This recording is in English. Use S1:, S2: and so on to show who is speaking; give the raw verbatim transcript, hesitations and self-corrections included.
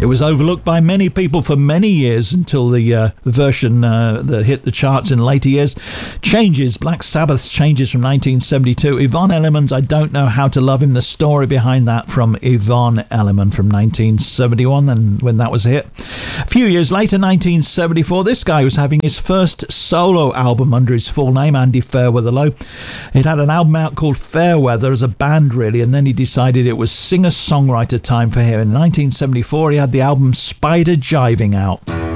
S1: It was overlooked by many people for many years until the uh, version uh, that hit the charts in later years. Changes, Black Sabbath's Changes from nineteen seventy-two. Yvonne Elliman's I Don't Know How to Love Him, the story behind that from Yvonne Elliman from nineteen seventy-one, and when that was a hit. A few years later, nineteen seventy-four, this guy was having his first solo album under his full name, Andy Fairweather Low. It had an album out called Fairweather as a band, really, and then he decided it was singer-songwriter time for him. In nineteen seventy-four, he had the album Spider Jiving out.